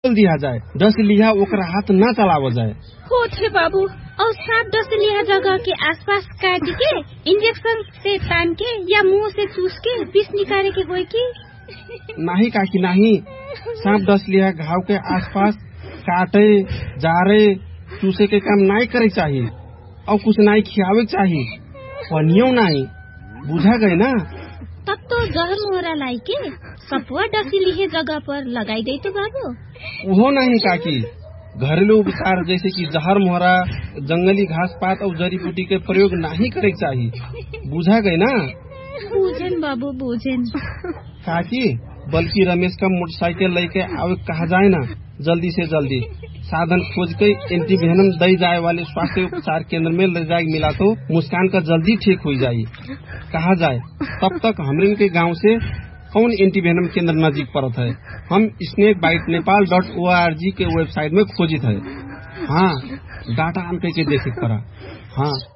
दिया जाए, डसलिया ओकरा हाथ न चलाव जाए। होठे बाबू, और सांप डसलिया जगह के आसपास काट के इंजेक्शन से तान के या मुंह से चूस के विष निकाले के होई की? नहीं काकी नहीं, सांप डसलिया घाव के आसपास काटे जारे चूसे के काम नहीं करे चाहिए और कुछ नहीं खियावे चाहिए, पनियो नहीं, बुझा गए ना? तब तो जहर मोहरा लाई के सपुआ डसलिया जगह पर लगाई दे तो बाबू। वो नहीं काकी, घरेलू उपचार जैसे कि जहर मोहरा, जंगली घास पात और जड़ी बूटी के प्रयोग नहीं करे चाहिए, बुझा गए ना? बूझन बाबू बूझन। काकी, बल्कि रमेश का मोटरसाइकिल लेके आवे कहा जाए ना, जल्दी से जल्दी साधन खोज के एंटीवेनम दे जाए वाले स्वास्थ्य उपचार केंद्र में ले जाए मिला तो मुस्कान का जल्दी ठीक हो जाये कहा जाए। तब तक हमरे के गांव से कौन एंटीवेनम केंद्र नजीक पड़त है, हम snakebitenepal.org के वेबसाइट में खोजित है। हाँ, डाटा आन के देखे पड़ा। हाँ।